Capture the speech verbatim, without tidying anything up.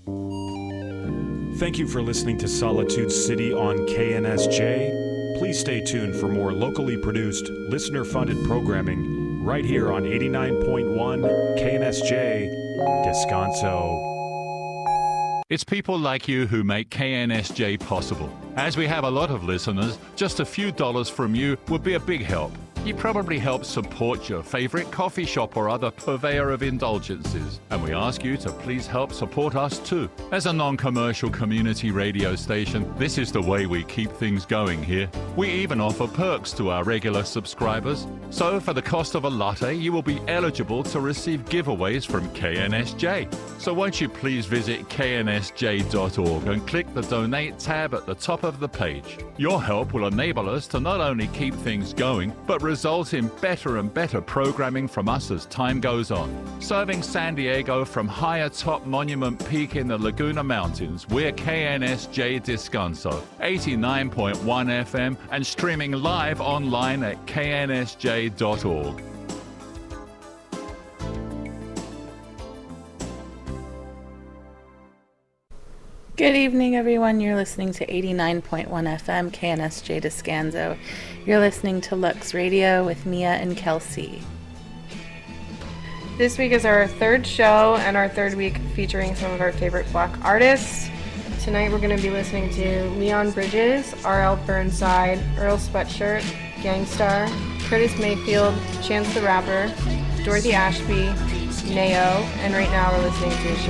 Thank you for listening to Solitude City on K N S J. Please stay tuned for more locally produced, listener-funded programming right here on eighty-nine point one K N S J, Descanso. It's people like you who make K N S J possible. As we have a lot of listeners, just a few dollars from you would be a big help. You probably help support your favorite coffee shop or other purveyor of indulgences. And we ask you to please help support us too. As a non-commercial community radio station, this is the way we keep things going here. We even offer perks to our regular subscribers. So for the cost of a latte, you will be eligible to receive giveaways from K N S J. So won't you please visit K N S J dot org and click the Donate tab at the top of the page. Your help will enable us to not only keep things going, but result in better and better programming from us as time goes on. Serving San Diego from high atop Monument Peak in the Laguna Mountains, we're K N S J Descanso, eighty-nine point one F M, and streaming live online at K N S J dot org. Good evening, everyone. You're listening to eighty-nine point one F M, K N S J Descanso. You're listening to Lux Radio with Mia and Kelsey. This week is our third show and our third week featuring some of our favorite black artists. Tonight we're going to be listening to Leon Bridges, R L Burnside, Earl Sweatshirt, Gangstar, Curtis Mayfield, Chance the Rapper, Dorothy Ashby, Nao, and right now we're listening to